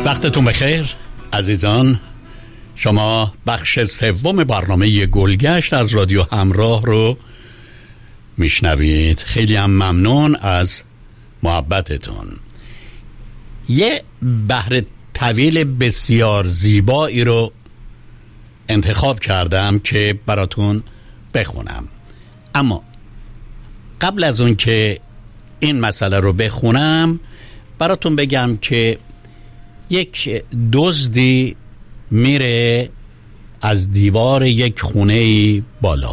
وقتتون بخیر عزیزان. شما بخش سوم برنامه گلگشت از رادیو همراه رو میشنوید. خیلی هم ممنون از محبتتون. یه بحر طویل بسیار زیبایی رو انتخاب کردم که براتون بخونم، اما قبل از اون که این مسئله رو بخونم براتون بگم که یک دزدی میره از دیوار یک خونه‌ای بالا.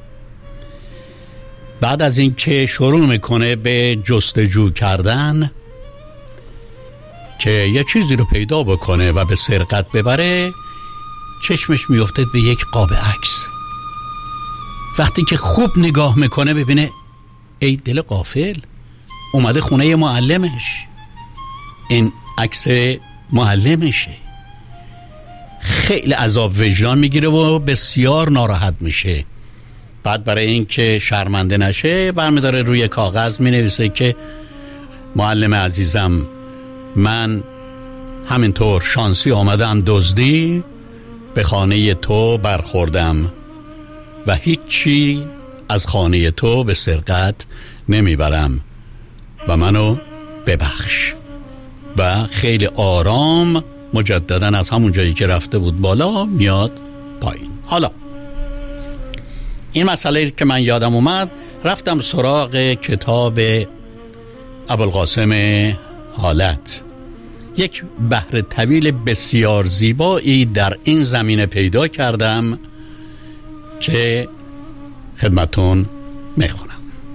بعد از این که شروع میکنه به جستجو کردن که یه چیزی رو پیدا بکنه و به سرقت ببره، چشمش میفته به یک قاب عکس. وقتی که خوب نگاه میکنه ببینه ای دل غافل، اومده خونه معلمش، این عکس معلمشه. خیلی عذاب وجدان میگیره و بسیار ناراحت میشه. بعد برای این که شرمنده نشه برمیداره روی کاغذ مینویسه که معلم عزیزم، من همینطور شانسی آمدم دزدی، به خانه تو برخوردم و هیچی از خانه تو به سرقت نمیبرم و منو ببخش. و خیلی آرام مجددا از همون جایی که رفته بود بالا میاد پایین. حالا این مسئله که من یادم اومد، رفتم سراغ کتاب ابوالقاسم حالت. یک بحر طویل بسیار زیبایی در این زمینه پیدا کردم که خدمتون میخونم.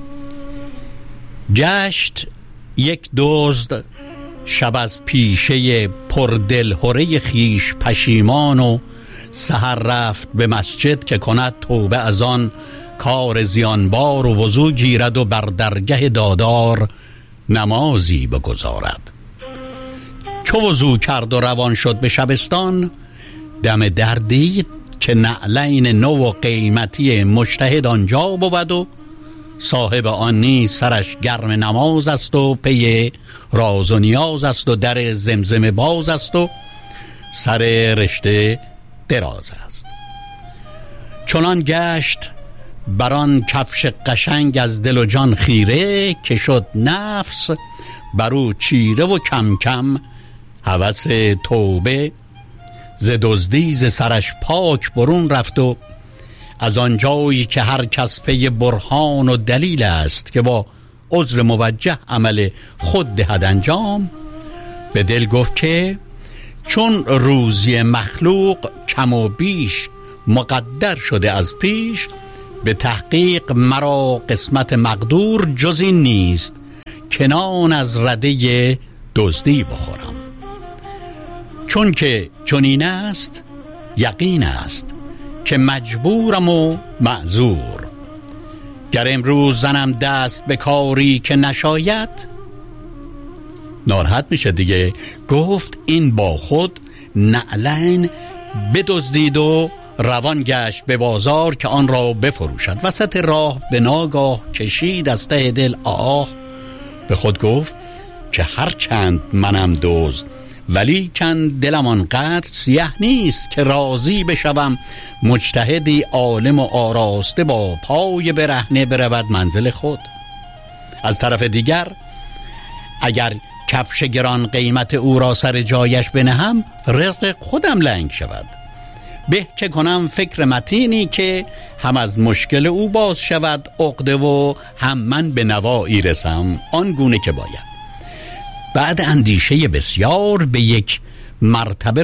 گشت یک دزد شب از پیشه پردلهره خیش پشیمان و سحر رفت به مسجد که کند توبه از آن کار زیانبار و وضو گیرد و بر درگه دادار نمازی بگذارد. چو وضو کرد و روان شد به شبستان، دم دردید که نعلین نو و قیمتی مجتهد آنجا بود و صاحب آن نیز سرش گرم نماز است و پی راز و نیاز است و در زمزم باز است و سر رشته دراز است. چنان گشت بران کفش قشنگ از دل و جان خیره، که شد نفس برو چیره و کم کم هوس توبه ز دزدی ز سرش پاک برون رفت و از آنجایی که هر کس پی برهان و دلیل است که با عذر موجه عمل خود دهد انجام، به دل گفت که چون روزی مخلوق کم و بیش مقدر شده از پیش، به تحقیق مرا قسمت مقدور جز این نیست که نان از رده دزدی بخورم. چون که چنین است یقین است که مجبورم و معذور، گر امروز زنم دست به کاری که نشاید. ناراحت میشه دیگه. گفت این با خود نعلین بدزدید و روان گشت به بازار که آن را بفروشد. وسط راه به ناگاه کشید از ته دل آه، به خود گفت که هر چند منم دزد، ولی کن دلم آنقدر سیه نیست که راضی بشوم مجتهدی عالم و آراسته با پای برهنه برود منزل خود. از طرف دیگر اگر کفش گران قیمت او را سر جایش بنهم، رزق خودم لنگ شود. به که کنم فکر متینی که هم از مشکل او باز شود عقده و هم من به نوایی رسم آن گونه که باید. بعد اندیشه بسیار به یک مرتبه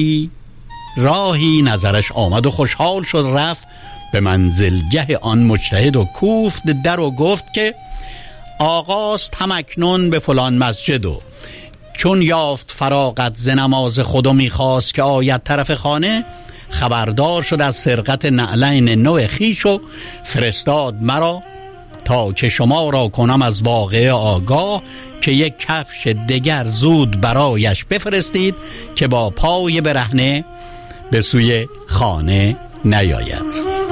راهی نظرش آمد و خوشحال شد. رفت به منزلگه آن مجتهد و کوفت در و گفت که آقاست هم اکنون به فلان مسجد و چون یافت فراغت ز نماز خودو میخواست که آید طرف خانه، خبردار شد از سرقت نعلین نو خیش و فرستاد مرا تا که شما را کنم از واقعه آگاه که یک کفش دگر زود برایش بفرستید که با پای برهنه به سوی خانه نیاید.